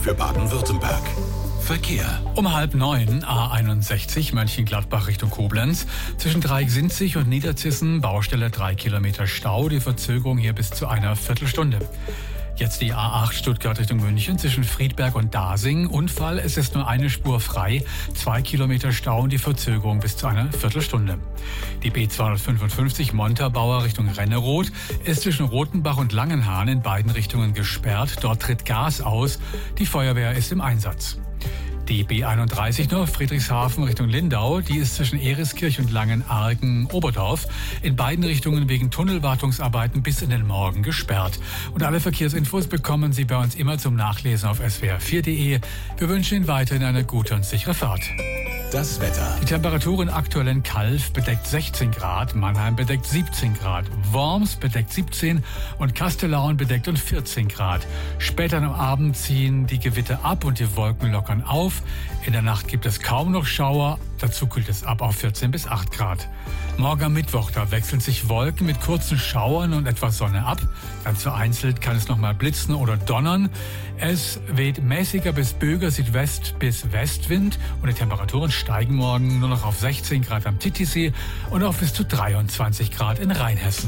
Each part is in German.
für Baden-Württemberg. Verkehr. Um 8:30 A61 Mönchengladbach Richtung Koblenz. Zwischen Dreiecksinzig und Niederzissen Baustelle 3 Kilometer Stau. Die Verzögerung hier bis zu einer Viertelstunde. Jetzt die A8 Stuttgart Richtung München zwischen Friedberg und Dasing. Unfall, es ist nur eine Spur frei. 2 Kilometer Stau und die Verzögerung bis zu einer Viertelstunde. Die B255 Montabaur Richtung Renneroth ist zwischen Rothenbach und Langenhahn in beiden Richtungen gesperrt. Dort tritt Gas aus. Die Feuerwehr ist im Einsatz. Die B31 nur Friedrichshafen Richtung Lindau, die ist zwischen Eriskirch und Langenargen-Oberdorf in beiden Richtungen wegen Tunnelwartungsarbeiten bis in den Morgen gesperrt. Und alle Verkehrsinfos bekommen Sie bei uns immer zum Nachlesen auf swr4.de. Wir wünschen Ihnen weiterhin eine gute und sichere Fahrt. Das Wetter. Die Temperaturen aktuell in Calw bedeckt 16 Grad, Mannheim bedeckt 17 Grad, Worms bedeckt 17 und Kastellaun bedeckt und 14 Grad. Später am Abend ziehen die Gewitter ab und die Wolken lockern auf. In der Nacht gibt es kaum noch Schauer, dazu kühlt es ab auf 14 bis 8 Grad. Morgen am Mittwoch, da wechseln sich Wolken mit kurzen Schauern und etwas Sonne ab. Ganz vereinzelt kann es nochmal blitzen oder donnern. Es weht mäßiger bis böiger Südwest bis Westwind und die Temperaturen steigen morgen nur noch auf 16 Grad am Titisee und auf bis zu 23 Grad in Rheinhessen.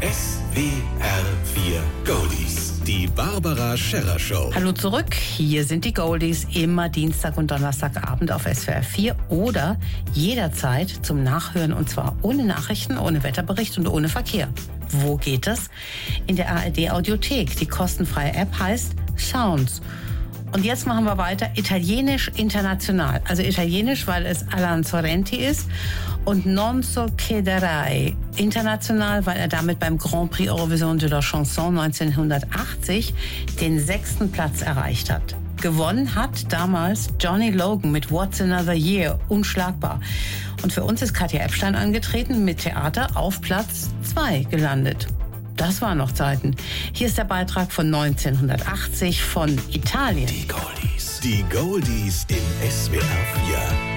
SWR 4 Goldies. Die Barbara Scherrer Show. Hallo zurück, hier sind die Goldies, immer Dienstag und Donnerstagabend auf SWR 4 oder jederzeit zum Nachhören und zwar ohne Nachrichten, ohne Wetterbericht und ohne Verkehr. Wo geht das? In der ARD Audiothek. Die kostenfreie App heißt Sounds. Und jetzt machen wir weiter. Italienisch international. Also Italienisch, weil es Alan Sorrenti ist. Und Non so chiederei. International, weil er damit beim Grand Prix Eurovision de la Chanson 1980 den 6. Platz erreicht hat. Gewonnen hat damals Johnny Logan mit What's Another Year. Unschlagbar. Und für uns ist Katja Epstein angetreten, mit Theater auf Platz 2 gelandet. Das waren noch Zeiten. Hier ist der Beitrag von 1980 von Italien. Die Goldies. Die Goldies im SWR 4.